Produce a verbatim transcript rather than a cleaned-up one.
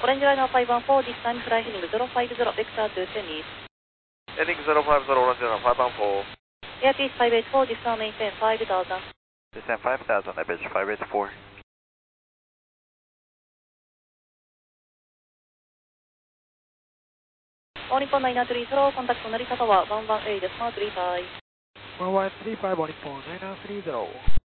Orange Liner five one four, this time fly heading zero five zero, vector to Tennis. Heading zero five zero, Orange Liner five one four. Airspeed five eight four, descend maintain five thousand. Descend five thousand, average five eight four. All Nippon nine three zero, contact Narita Tower one one eight, smart three five. one one three five, all Nippon nine three zero.